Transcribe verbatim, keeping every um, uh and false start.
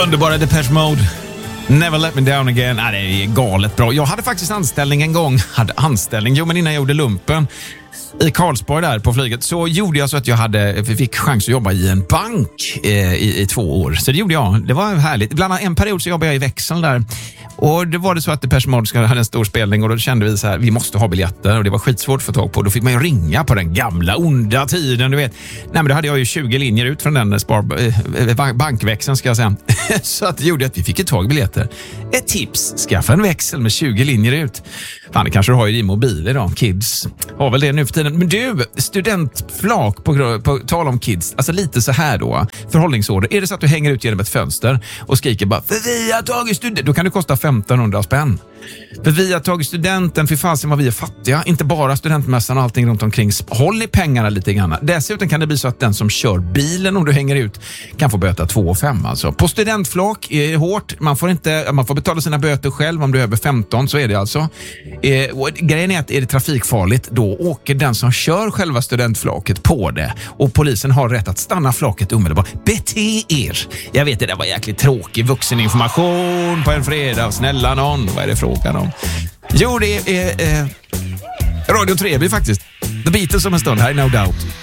Underbara Depeche Mode. Never let me down again. Nej, det är galet bra. Jag hade faktiskt anställning en gång. Hade anställning, jo men innan jag gjorde lumpen i Karlsborg där på flyget, så gjorde jag så att jag hade, fick chans att jobba i en bank eh, i, i två år. Så det gjorde jag. Det var härligt. Bland annat en period så jobbade jag i växeln där. Och det var det så att Depeche Mode hade en stor spelning och då kände vi så här, vi måste ha biljetter och det var skitsvårt att få tag på. Då fick man ju ringa på den gamla onda tiden, du vet. Nej, men då hade jag ju tjugo linjer ut från den spar, eh, bankväxeln ska jag säga. Så att det gjorde att vi fick ett tag biljetter. Ett tips, skaffa en växel med tjugo linjer ut. Fan, det kanske du har ju i mobil idag, kids. Har väl det nu för tiden. Men du, studentflak på, på tal om kids. Alltså lite så här då. Förhållningsorder. Är det så att du hänger ut genom ett fönster och skriker bara, för vi har tagit studenten. Då kan det kosta femtonhundra spänn. För vi har tagit studenten, för fasen vad vi är fattiga. Inte bara studentmässan och allting runt omkring. Håll i pengarna lite grann. Dessutom kan det bli så att den som kör bilen om du hänger ut kan få böta två och fem alltså. På studentflak är det hårt. Man får, inte, man får betala sina böter själv. Om du är över femton så är det alltså. Eh, och grejen är att är det trafikfarligt, då åker den som kör själva studentflaket på det. Och polisen har rätt att stanna flaket omedelbart. Bete er! Jag vet, det där var jäkligt tråkig vuxeninformation på en fredag. Snälla någon, vad är det frågan om? Jo, det är eh, Radio Treby faktiskt. The Beatles om en stund, här är No Doubt.